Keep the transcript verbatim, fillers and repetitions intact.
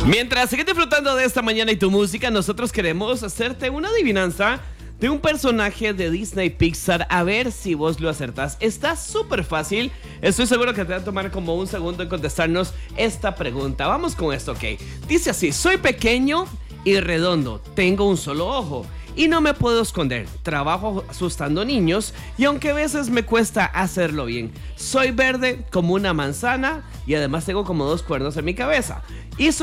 Mientras sigues disfrutando de esta mañana y tu música, nosotros queremos hacerte una adivinanza de un personaje de Disney Pixar, a ver si vos lo acertás. Está súper fácil, estoy seguro que te va a tomar como un segundo en contestarnos esta pregunta. Vamos con esto, ok. Dice así: soy pequeño y redondo, tengo un solo ojo y no me puedo esconder. Trabajo asustando niños y aunque a veces me cuesta hacerlo bien. Soy verde como una manzana y además tengo como dos cuernos en mi cabeza. Y soy